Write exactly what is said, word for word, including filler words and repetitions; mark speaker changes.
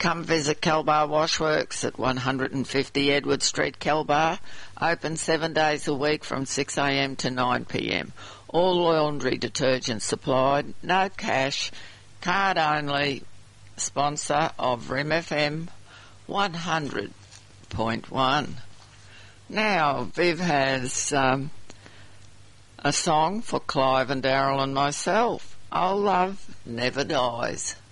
Speaker 1: come visit Kelbar Washworks at one fifty Edward Street, Kelbar. Open seven days a week from six a m to nine p m. All laundry detergent supplied, no cash, card only. Sponsor of R I M F M one hundred point one. Now, Viv has um, a song for Clive and Daryl and myself. Our love never dies.